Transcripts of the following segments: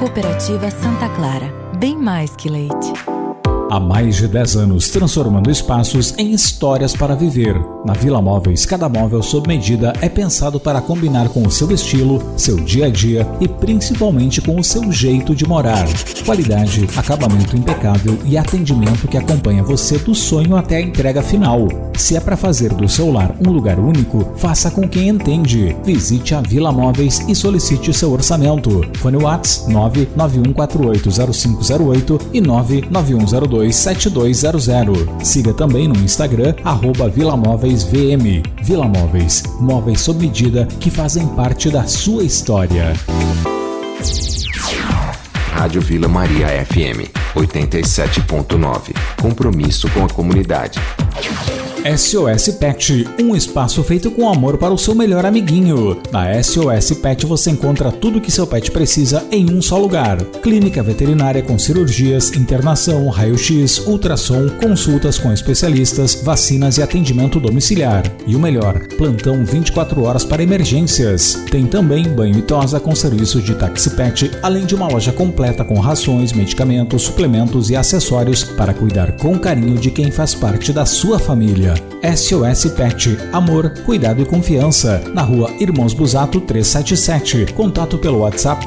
Cooperativa Santa Clara, bem mais que leite. Há mais de 10 anos, transformando espaços em histórias para viver. Na Vila Móveis, cada móvel sob medida é pensado para combinar com o seu estilo, seu dia a dia e principalmente com o seu jeito de morar. Qualidade, acabamento impecável e atendimento que acompanha você do sonho até a entrega final. Se é para fazer do seu lar um lugar único, faça com quem entende. Visite a Vila Móveis e solicite seu orçamento. Fone WhatsApp 991480508 e 99102 7200. Siga também no Instagram @VilaMóveisVM. Vila Móveis, móveis sob medida que fazem parte da sua história. Rádio Vila Maria FM 87.9. Compromisso com a comunidade. SOS Pet, um espaço feito com amor para o seu melhor amiguinho. Na SOS Pet você encontra tudo que seu pet precisa em um só lugar. Clínica veterinária com cirurgias, internação, raio-x, ultrassom, consultas com especialistas, vacinas e atendimento domiciliar. E o melhor, plantão 24 horas para emergências. Tem também banho e tosa com serviço de táxi pet, além de uma loja completa com rações, medicamentos, suplementos e acessórios para cuidar com carinho de quem faz parte da sua família. SOS Pet, amor, cuidado e confiança. Na rua Irmãos Busato 377. Contato pelo WhatsApp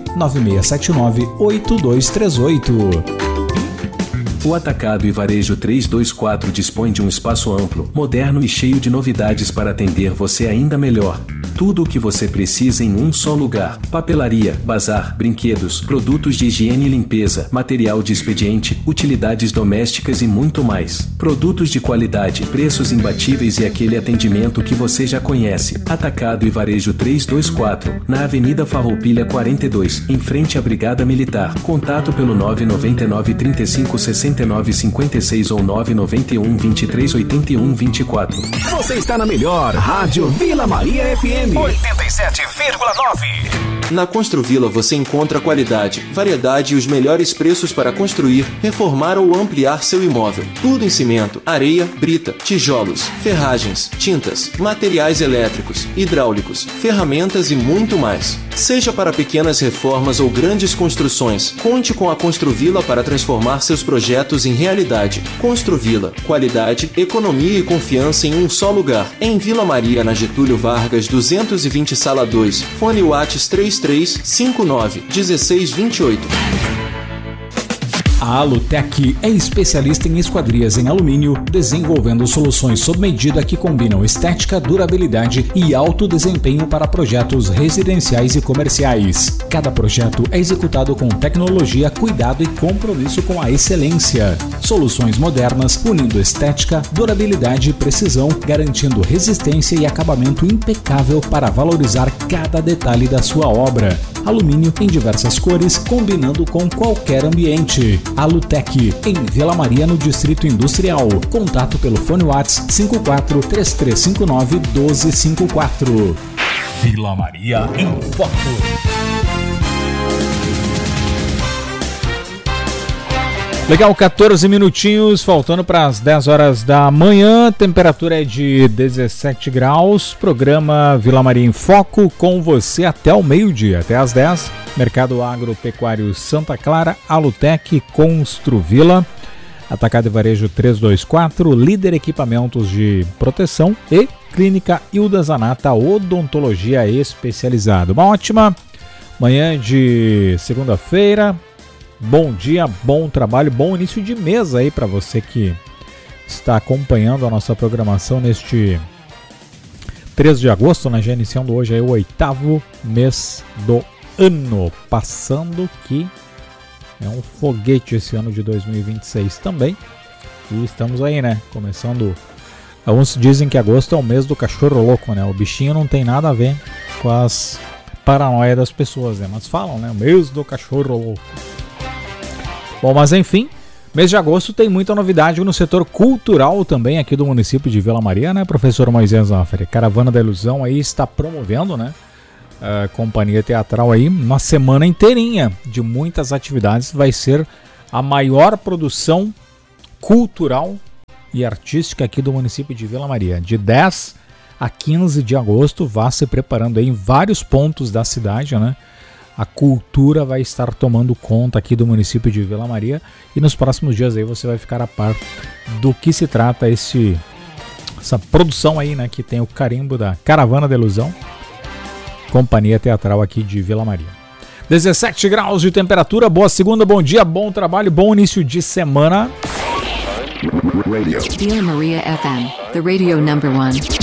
996798238. O Atacado e Varejo 324 dispõe de um espaço amplo, moderno e cheio de novidades para atender você ainda melhor. Tudo o que você precisa em um só lugar: papelaria, bazar, brinquedos, produtos de higiene e limpeza, material de expediente, utilidades domésticas e muito mais. Produtos de qualidade, preços imbatíveis e aquele atendimento que você já conhece. Atacado e Varejo 324, na Avenida Farroupilha 42, em frente à Brigada Militar. Contato pelo 999 35 69 56 ou 991 23 81 24. Você está na melhor Rádio Vila Maria FM 87,9. Na Construvila você encontra qualidade, variedade e os melhores preços para construir, reformar ou ampliar seu imóvel. Tudo em cimento, areia, brita, tijolos, ferragens, tintas, materiais elétricos, hidráulicos, ferramentas e muito mais. Seja para pequenas reformas ou grandes construções, conte com a Construvila para transformar seus projetos em realidade. Construvila, qualidade, economia e confiança em um só lugar. Em Vila Maria, na Getúlio Vargas 220, Sala 2. Fone WhatsApp 3359-1628. A Alutec é especialista em esquadrias em alumínio, desenvolvendo soluções sob medida que combinam estética, durabilidade e alto desempenho para projetos residenciais e comerciais. Cada projeto é executado com tecnologia, cuidado e compromisso com a excelência. Soluções modernas, unindo estética, durabilidade e precisão, garantindo resistência e acabamento impecável para valorizar cada detalhe da sua obra. Alumínio em diversas cores, combinando com qualquer ambiente. Alutec, em Vila Maria, no Distrito Industrial. Contato pelo fone WhatsApp 54 3359 1254. Vila Maria em Foco. Legal, 14 minutinhos, faltando para as 10 horas da manhã, temperatura é de 17 graus, programa Vila Maria em Foco com você até o meio-dia, até as 10, Mercado Agropecuário Santa Clara, Alutec, Construvila, Atacado e Varejo 324, Líder Equipamentos de Proteção e Clínica Hilda Zanata, Odontologia Especializada. Uma ótima manhã de segunda-feira. Bom dia, bom trabalho, bom início de mês aí para você que está acompanhando a nossa programação neste 3 de agosto, né? Já iniciando hoje aí o 8º mês do ano, passando que é um foguete esse ano de 2026 também. E estamos aí, né? Começando, alguns dizem que agosto é o mês do cachorro louco, né? O bichinho não tem nada a ver com as paranoias das pessoas, né? Mas falam, né? O mês do cachorro louco. Bom, mas enfim, mês de agosto tem muita novidade no setor cultural também aqui do município de Vila Maria, né, professor Moisés Zanfari? Caravana da Ilusão aí está promovendo, né, a companhia teatral aí, uma semana inteirinha de muitas atividades. Vai ser a maior produção cultural e artística aqui do município de Vila Maria. De 10 a 15 de agosto, vá se preparando aí em vários pontos da cidade, né? a cultura vai estar tomando conta aqui do município de Vila Maria, e nos próximos dias aí você vai ficar a par do que se trata essa produção aí, né, que tem o carimbo da Caravana da Ilusão, companhia teatral aqui de Vila Maria. 17 graus de temperatura, boa segunda, bom dia, bom trabalho, bom início de semana. Vila Maria FM, the radio #1.